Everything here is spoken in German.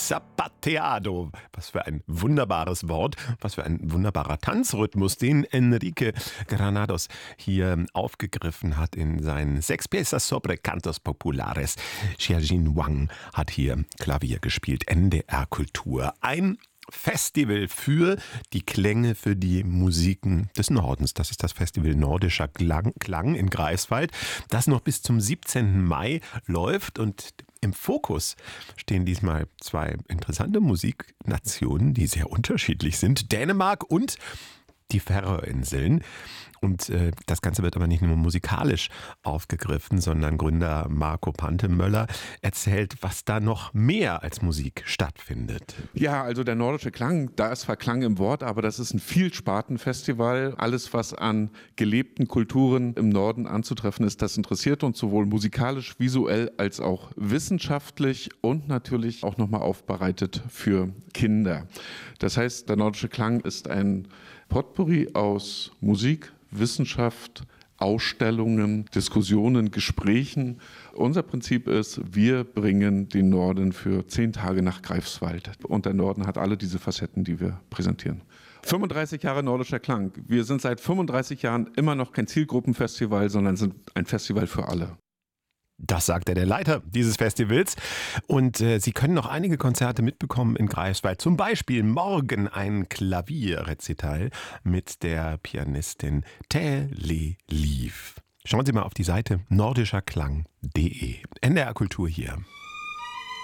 Zapateado. Was für ein wunderbares Wort, was für ein wunderbarer Tanzrhythmus, den Enrique Granados hier aufgegriffen hat in seinen 6 Piezas sobre Cantos Populares. Xiaojin Wang hat hier Klavier gespielt. NDR Kultur. Ein Festival für die Klänge, für die Musiken des Nordens. Das ist das Festival Nordischer Klang in Greifswald, das noch bis zum 17. Mai läuft. Und im Fokus stehen diesmal 2 interessante Musiknationen, die sehr unterschiedlich sind. Dänemark und die Färöerinseln. Und das Ganze wird aber nicht nur musikalisch aufgegriffen, sondern Gründer Marco Pantemöller erzählt, was da noch mehr als Musik stattfindet. Ja, also der nordische Klang, da ist zwar Klang im Wort, aber das ist ein Vielspartenfestival. Alles, was an gelebten Kulturen im Norden anzutreffen ist, das interessiert uns sowohl musikalisch, visuell als auch wissenschaftlich und natürlich auch nochmal aufbereitet für Kinder. Das heißt, der nordische Klang ist ein Potpourri aus Musik, Wissenschaft, Ausstellungen, Diskussionen, Gesprächen. Unser Prinzip ist, wir bringen den Norden für 10 Tage nach Greifswald. Und der Norden hat alle diese Facetten, die wir präsentieren. 35 Jahre nordischer Klang. Wir sind seit 35 Jahren immer noch kein Zielgruppenfestival, sondern sind ein Festival für alle. Das sagte der Leiter dieses Festivals. Und Sie können noch einige Konzerte mitbekommen in Greifswald. Zum Beispiel morgen ein Klavierrezital mit der Pianistin Tele Lief. Schauen Sie mal auf die Seite nordischerklang.de. NDR Kultur hier.